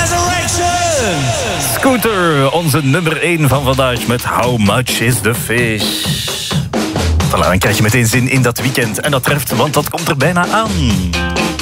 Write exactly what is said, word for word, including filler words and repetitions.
Resurrection! Scooter, onze nummer één van vandaag met How Much is the Fish? Voilà, dan krijg je meteen zin in dat weekend. En dat treft, want dat komt er bijna aan.